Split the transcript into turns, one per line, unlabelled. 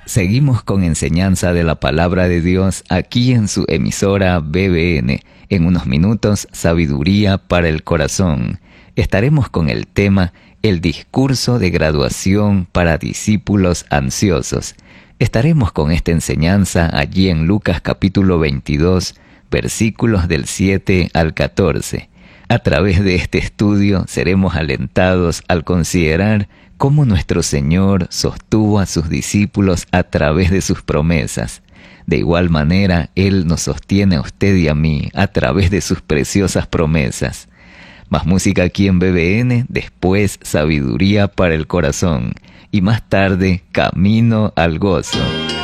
Seguimos con enseñanza de la palabra de Dios aquí en su emisora BBN. En unos minutos, Sabiduría para el Corazón. Estaremos con el tema El discurso de graduación para discípulos ansiosos. Estaremos con esta enseñanza allí en Lucas capítulo 22, versículos del 7 al 14. A través de este estudio seremos alentados al considerar cómo nuestro Señor sostuvo a sus discípulos a través de sus promesas. De igual manera, Él nos sostiene a usted y a mí a través de sus preciosas promesas. Más música aquí en BBN, después Sabiduría para el Corazón y más tarde Camino al Gozo.